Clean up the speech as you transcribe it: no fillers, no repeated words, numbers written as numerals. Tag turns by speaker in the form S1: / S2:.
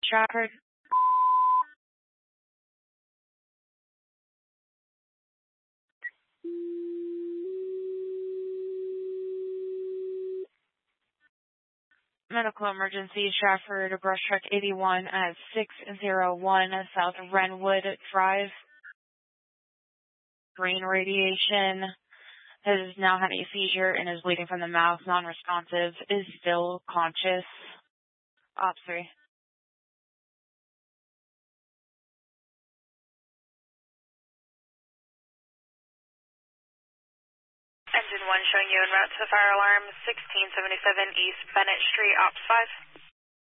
S1: Stratford. Medical emergency, Stratford, brush truck 81 at 601 South Renwood Drive. Brain radiation. Has now had a seizure and is bleeding from the mouth, non-responsive, is still conscious. Op 3.
S2: Engine 1 showing you en route to fire alarm 1677 East Bennett Street, Ops 5.